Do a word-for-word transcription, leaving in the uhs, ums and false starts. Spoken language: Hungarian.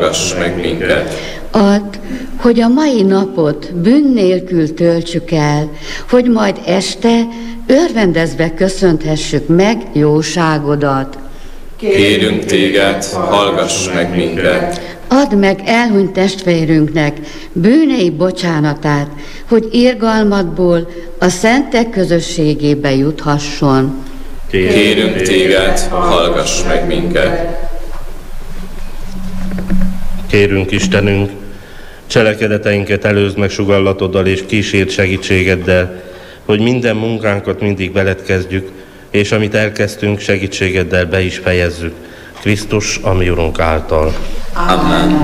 hallgass meg minket. Add, hogy a mai napot bűn nélkül töltsük el, hogy majd este örvendezve köszönthessük meg jóságodat. Kérünk téged, hallgass meg minket. Add meg elhunyt testvérünknek bűnei bocsánatát, hogy irgalmadból a szentek közösségébe juthasson. Kérünk téged, hallgass meg minket. Kérünk Istenünk, cselekedeteinket előzd meg sugallatoddal és kísért segítségeddel, hogy minden munkánkat mindig veled kezdjük, és amit elkezdtünk, segítségeddel be is fejezzük. Krisztus, a mi Urunk által. Amen.